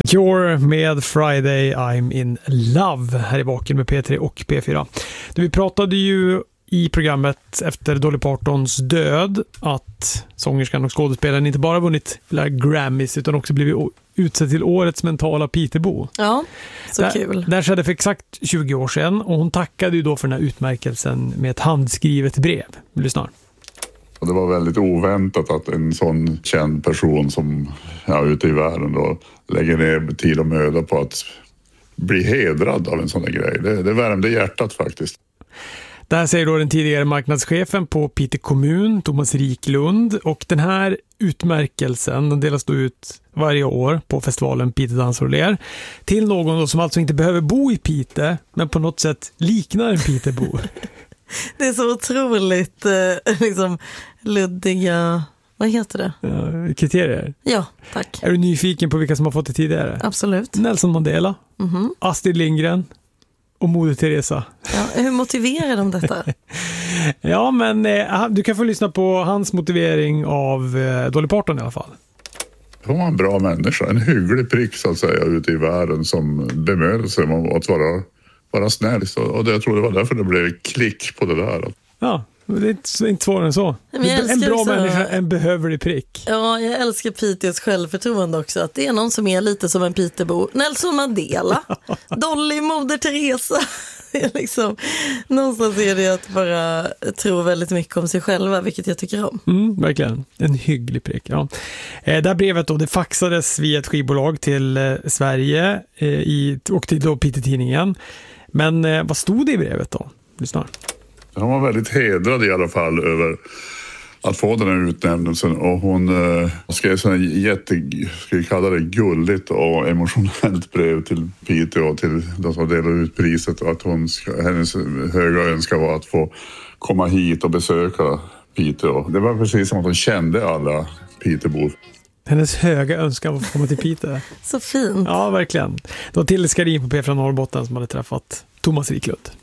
Cure med Friday I'm in Love här i baken med P3 och P4. Vi pratade ju i programmet efter Dolly Partons död att sångerskan och skådespelaren inte bara vunnit Grammys utan också blivit utsedd till årets mentala Peterboo. Ja, så kul. Där skedde för exakt 20 år sedan och hon tackade ju då för den här utmärkelsen med ett handskrivet brev. Lyssna. Det var väldigt oväntat att en sån känd person som ute i världen då lägger ner tid och möda på att bli hedrad av en sån här grej. Det värmde hjärtat faktiskt. Det här säger då den tidigare marknadschefen på Piteå kommun, Thomas Riklund. Och den här utmärkelsen den delas då ut varje år på festivalen Piteå Dansar och Ler till någon då som alltså inte behöver bo i Piteå men på något sätt liknar en Pitebo. Det är så otroligt liksom luddiga, vad heter det? Kriterier. Ja, tack. Är du nyfiken på vilka som har fått det tidigare? Absolut. Nelson Mandela, Astrid Lindgren och Moder Teresa. Ja, hur motiverar de detta? Ja, men du kan få lyssna på hans motivering av Dolly Parton i alla fall. Hon var en bra människa, en hygglig prick så att säga ute i världen som bemödade sig om att vara snäll. Och jag tror det var därför det blev klick på det där. Ja, det är inte svårare än så. En bra människa, en behövlig prick. Ja, jag älskar Piteås självförtroende också. Att det är någon som är lite som en Pitebo. Nelson Mandela, Dolly, Moder Teresa. Det är liksom, någonstans är det att bara tro väldigt mycket om sig själva, vilket jag tycker om. Verkligen, en hygglig prick. Ja. Det här brevet då, det faxades via ett skivbolag till Sverige och till då Piteå-tidningen. Men vad stod det i brevet då? Lyssna. Hon var väldigt hedrad i alla fall över att få den här utnämnelsen och hon skrev så ska vi kalla det gulligt och emotionellt brev till Piteå och till de som delade ut priset och att hennes höga önskan var att få komma hit och besöka Piteå. Det var precis som att hon kände alla Pitebor. Hennes höga önskan var att få komma till Piteå. Så fint. Ja, verkligen. Det var Tilde Skarin på P4 Norrbotten som hade träffat Thomas Riklund.